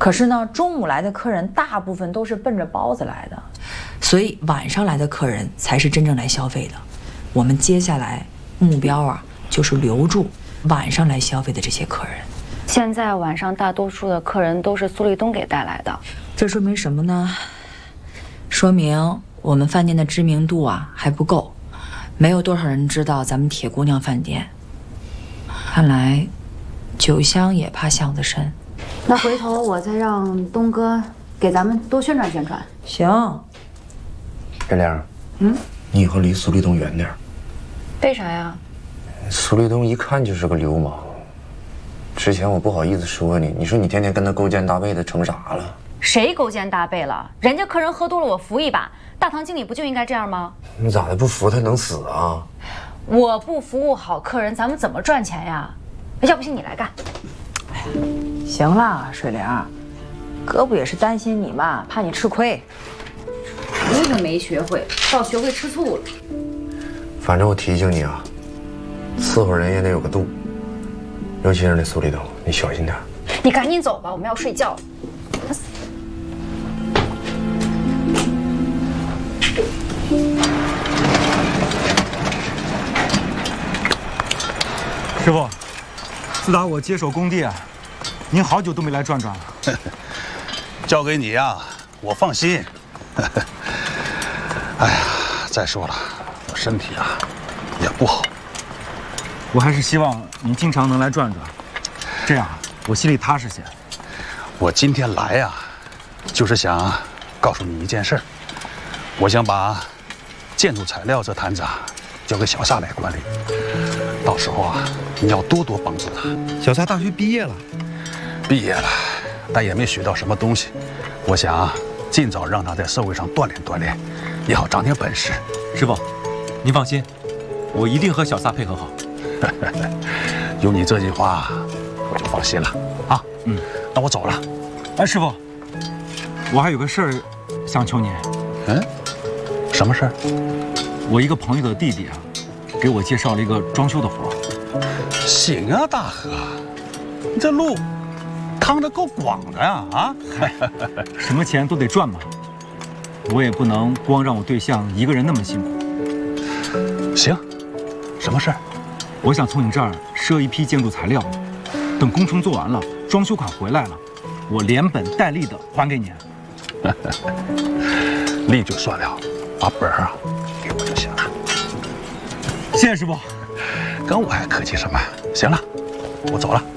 可是呢，中午来的客人大部分都是奔着包子来的，所以晚上来的客人才是真正来消费的。我们接下来目标啊，就是留住晚上来消费的这些客人。 现在晚上大多数的客人都是苏立东给带来的， 这说明什么呢？说明我们饭店的知名度啊还不够，没有多少人知道咱们铁姑娘饭店。看来，酒香也怕巷子深。 那回头我再让东哥给咱们多宣传宣传。 行。 月亮，你以后离苏立东远点。 为啥呀？ 苏立东一看就是个流氓。之前我不好意思说你，你说你天天跟他勾肩搭背的，成啥了？ 谁勾肩搭背了？人家客人喝多了，我扶一把。大堂经理不就应该这样吗？ 你咋的不服他能死啊？ 我不服务好客人，咱们怎么赚钱呀？要不信你来干。 行了，水玲，哥不也是担心你嘛，怕你吃亏。 我可没学会，倒学会吃醋了。 反正我提醒你啊，伺候人也得有个度，尤其是那苏立东，你小心点。 你赶紧走吧，我们要睡觉了。 师傅，自打我接手工地啊，您好久都没来转转了。 交给你呀，我放心。哎呀，再说了，我身体啊也不好。 我还是希望您经常能来转转，这样我心里踏实些。 我今天来呀，就是想告诉你一件事儿，我想把建筑材料这摊子啊交给小撒来管理。到时候啊，你要多多帮助他。 小撒大学毕业了， 毕业了，但也没学到什么东西。我想尽早让他在社会上锻炼锻炼，也好长点本事。 师傅，您放心，我一定和小撒配合好。 有你这句话，我就放心了啊。那我走了。 哎，师傅，我还有个事儿想求您。 什么事儿？ 我一个朋友的弟弟啊，给我介绍了一个装修的活。 行啊，大河，你这路趟得够广的呀！啊， 什么钱都得赚嘛，我也不能光让我对象一个人那么辛苦。 行，什么事儿？ 我想从你这儿赊一批建筑材料，等工程做完了，装修款回来了，我连本带利的还给你。 利就算了，把本儿啊给我就行了。 谢谢师傅。 跟我还客气什么？行了，我走了。